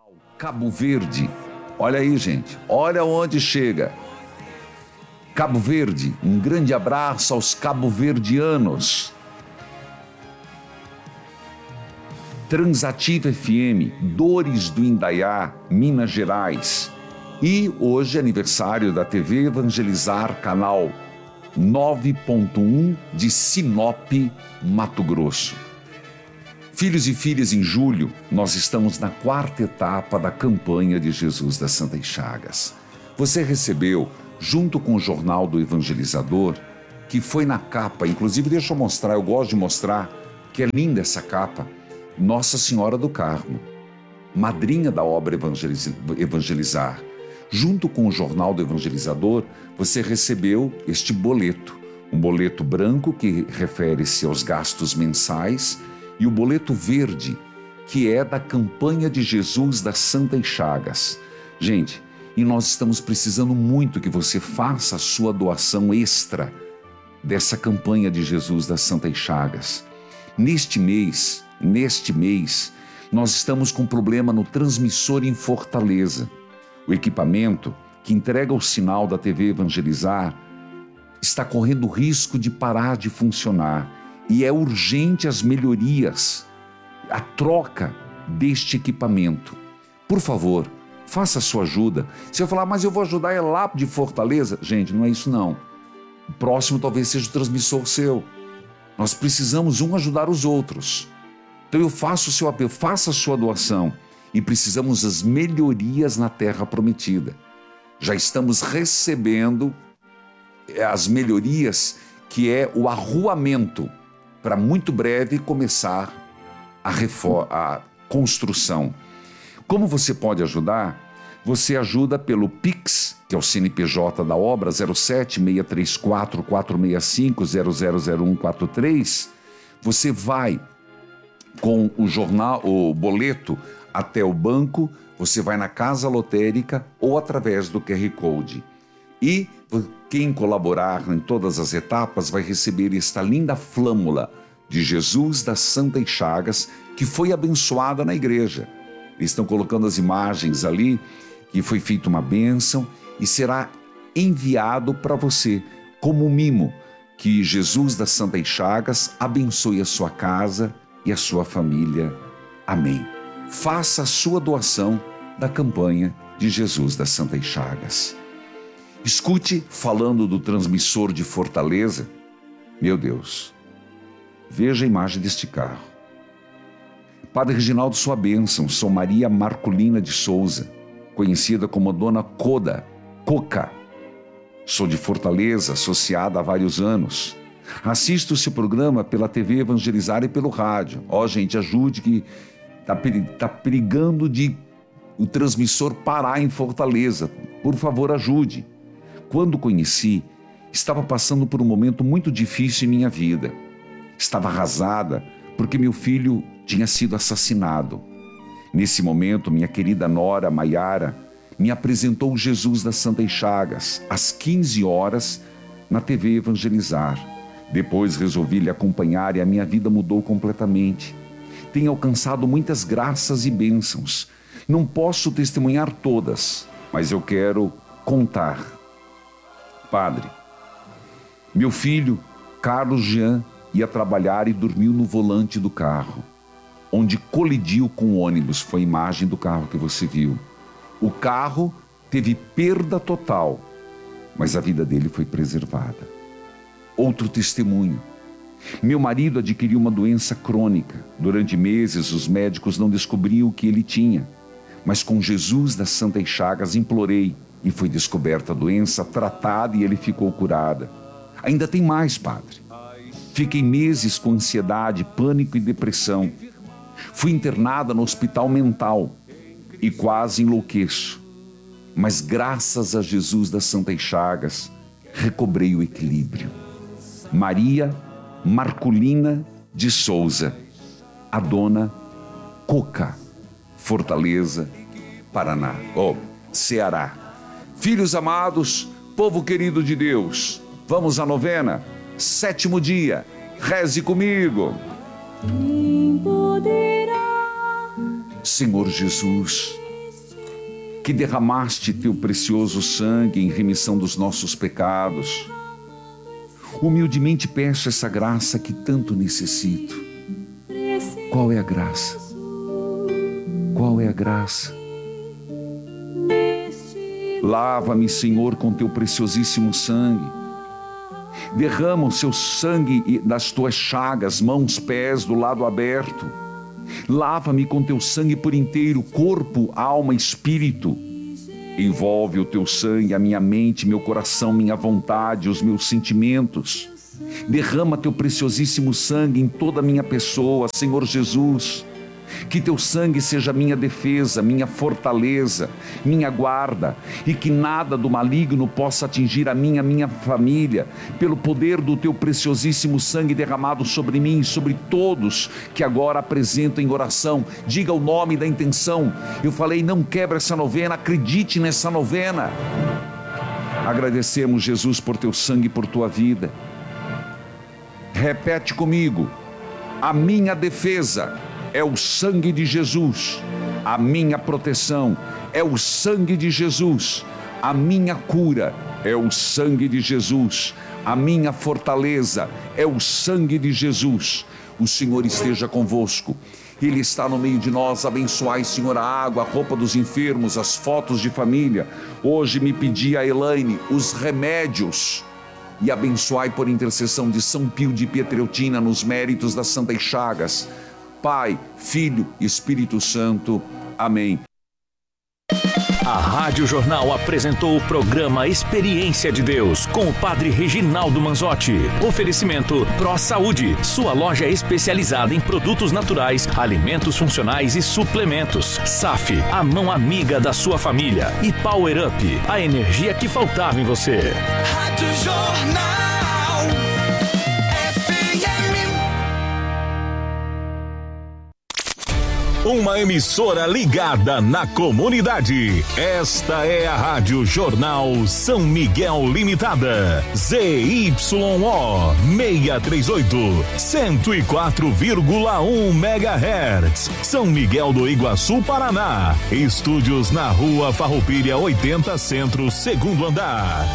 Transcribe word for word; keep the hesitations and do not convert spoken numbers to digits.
Cabo Verde, olha aí, gente, olha onde chega. Cabo Verde, um grande abraço aos cabo-verdianos. Transativa F M, Dores do Indaiá, Minas Gerais. E hoje é aniversário da T V Evangelizar, canal nove ponto um de Sinop, Mato Grosso. Filhos e filhas, em julho, nós estamos na quarta etapa da campanha de Jesus das Santas Chagas. Você recebeu, junto com o Jornal do Evangelizador, que foi na capa, inclusive deixa eu mostrar, eu gosto de mostrar, que é linda essa capa, Nossa Senhora do Carmo, madrinha da obra Evangelizar. Junto com o Jornal do Evangelizador, você recebeu este boleto, um boleto branco que refere-se aos gastos mensais, e o boleto verde, que é da campanha de Jesus das Santas Chagas. Gente, e nós estamos precisando muito que você faça a sua doação extra dessa campanha de Jesus das Santas Chagas. Neste mês, neste mês, nós estamos com problema no transmissor em Fortaleza. O equipamento que entrega o sinal da T V Evangelizar está correndo risco de parar de funcionar. E é urgente as melhorias, a troca deste equipamento. Por favor, faça a sua ajuda. Você vai falar, mas eu vou ajudar é lá de Fortaleza. Gente, não é isso não. O próximo talvez seja o transmissor seu. Nós precisamos um ajudar os outros. Então eu faço o seu apelo, faça a sua doação. E precisamos das melhorias na Terra Prometida. Já estamos recebendo as melhorias, que é o arruamento, para muito breve começar a, refor- a construção. Como você pode ajudar? Você ajuda pelo Pix, que é o C N P J da obra, zero sete seis três quatro quatro seis cinco zero zero zero um quatro três. Você vai com o jornal, o boleto, até o banco, você vai na casa lotérica ou através do Q R Code. E quem colaborar em todas as etapas vai receber esta linda flâmula de Jesus das Santas Chagas, que foi abençoada na igreja. Eles estão colocando as imagens ali, que foi feita uma bênção e será enviado para você como um mimo, que Jesus das Santas Chagas abençoe a sua casa e a sua família. Amém. Faça a sua doação da campanha de Jesus das Santas Chagas. Escute, falando do transmissor de Fortaleza, meu Deus, veja a imagem deste carro. Padre Reginaldo, sua bênção, sou Maria Marculina de Souza, conhecida como Dona Coda, Coca. Sou de Fortaleza, associada há vários anos. Assisto esse programa pela T V Evangelizar e pelo rádio. Ó, oh, gente, ajude que está tá perigando de o transmissor parar em Fortaleza. Por favor, ajude. Quando conheci, estava passando por um momento muito difícil em minha vida. Estava arrasada porque meu filho tinha sido assassinado. Nesse momento, minha querida nora Maiara me apresentou Jesus das Santas Chagas, às quinze horas, na T V Evangelizar. Depois resolvi lhe acompanhar e a minha vida mudou completamente. Tenho alcançado muitas graças e bênçãos. Não posso testemunhar todas, mas eu quero contar. Padre, meu filho, Carlos Jean, ia trabalhar e dormiu no volante do carro, onde colidiu com o ônibus. Foi a imagem do carro que você viu. O carro teve perda total, mas a vida dele foi preservada. Outro testemunho. Meu marido adquiriu uma doença crônica. Durante meses, os médicos não descobriam o que ele tinha. Mas com Jesus das Santas Chagas implorei e foi descoberta a doença, tratada e ele ficou curada. Ainda tem mais, padre. Fiquei meses com ansiedade, pânico e depressão. Fui internada no hospital mental e quase enlouqueço. Mas graças a Jesus das Santas Chagas, recobrei o equilíbrio. Maria Marculina de Souza, a Dona Coca, Fortaleza, Paraná, oh, Ceará. Filhos amados, povo querido de Deus, vamos à novena, sétimo dia, reze comigo. Senhor Jesus, que derramaste teu precioso sangue em remissão dos nossos pecados. Humildemente peço essa graça que tanto necessito. Qual é a graça? Qual é a graça? Lava-me, Senhor, com teu preciosíssimo sangue. Derrama o seu sangue das tuas chagas, mãos, pés, do lado aberto. Lava-me com teu sangue por inteiro, corpo, alma, espírito. Envolve o teu sangue a minha mente, meu coração, minha vontade, os meus sentimentos. Derrama teu preciosíssimo sangue em toda a minha pessoa, Senhor Jesus. Que teu sangue seja minha defesa, minha fortaleza, minha guarda, e que nada do maligno possa atingir a minha, minha família, pelo poder do teu preciosíssimo sangue derramado sobre mim e sobre todos que agora apresentam em oração. Diga o nome da intenção. Eu falei, não quebra essa novena, acredite nessa novena. Agradecemos, Jesus, por teu sangue e por tua vida. Repete comigo: a minha defesa é o sangue de Jesus, a minha proteção é o sangue de Jesus, a minha cura é o sangue de Jesus, a minha fortaleza é o sangue de Jesus. O Senhor esteja convosco, Ele está no meio de nós. Abençoai, Senhor, a água, a roupa dos enfermos, as fotos de família. Hoje me pedi a Elaine os remédios. E abençoai por intercessão de São Pio de Pietreutina nos méritos das Santas Chagas. Pai, Filho e Espírito Santo. Amém. A Rádio Jornal apresentou o programa Experiência de Deus com o Padre Reginaldo Manzotti. Oferecimento Pro Saúde, sua loja especializada em produtos naturais, alimentos funcionais e suplementos. S A F, a mão amiga da sua família. E Power Up, a energia que faltava em você. Rádio Jornal. Uma emissora ligada na comunidade. Esta é a Rádio Jornal São Miguel Limitada. Z Y O seiscentos e trinta e oito, cento e quatro vírgula um megahertz. São Miguel do Iguaçu, Paraná. Estúdios na Rua Farroupilha oitenta, Centro, segundo andar.